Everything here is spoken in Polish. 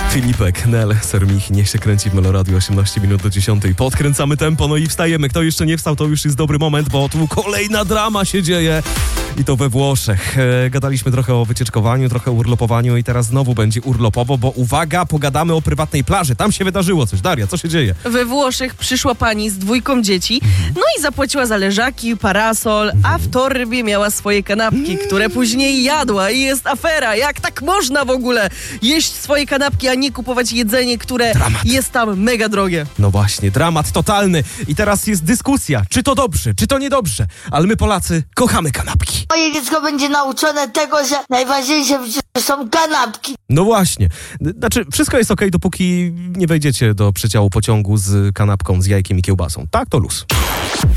Filipek, Nel, Sermich, niech się kręci w Meloradio 18 minut do 10. Podkręcamy tempo, no i wstajemy. Kto jeszcze nie wstał, to już jest dobry moment, bo tu kolejna drama się dzieje. I to we Włoszech. Gadaliśmy trochę o wycieczkowaniu, trochę o urlopowaniu i teraz znowu będzie urlopowo, bo uwaga, pogadamy o prywatnej plaży. Tam się wydarzyło coś. Daria, co się dzieje? We Włoszech przyszła pani z 2 dzieci, no i zapłaciła za leżaki, parasol, a w torbie miała swoje kanapki, które później jadła i jest afera. Jak tak można w ogóle jeść swoje kanapki, a nie kupować jedzenie, które jest tam mega drogie? No właśnie, dramat totalny. I teraz jest dyskusja, czy to dobrze, czy to niedobrze. Ale my Polacy kochamy kanapki. Moje dziecko będzie nauczone tego, że najważniejsze w życiu są kanapki. No właśnie. Znaczy, wszystko jest okej, dopóki nie wejdziecie do przedziału pociągu z kanapką, z jajkiem i kiełbasą. Tak, to luz.